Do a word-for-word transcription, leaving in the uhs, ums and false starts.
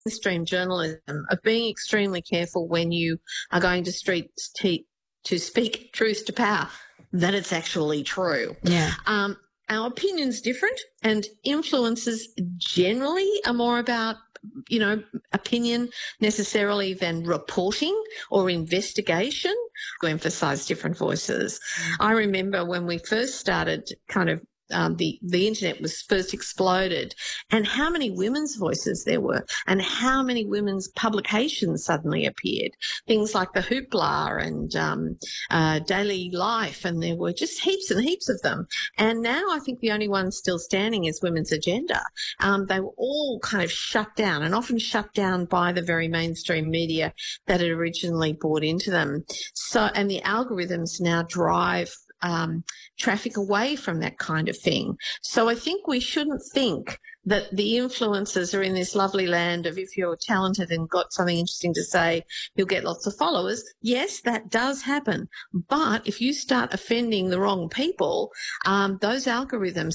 mainstream journalism of being extremely careful when you are going to street te- to speak truth to power, that it's actually true. Yeah. Um, our opinion's different, and influences generally are more about, you know, opinion necessarily than reporting or investigation to emphasise different voices. I remember when we first started kind of Um, the, the internet was first exploded, and how many women's voices there were and how many women's publications suddenly appeared. Things like the Hoopla and um, uh, Daily Life, and there were just heaps and heaps of them. And now I think the only one still standing is Women's Agenda. Um, they were all kind of shut down, and often shut down by the very mainstream media that had originally bought into them. So, and the algorithms now drive Um, traffic away from that kind of thing. So I think we shouldn't think that the influencers are in this lovely land of if you're talented and got something interesting to say, you'll get lots of followers. Yes, that does happen. But if you start offending the wrong people, um, those algorithms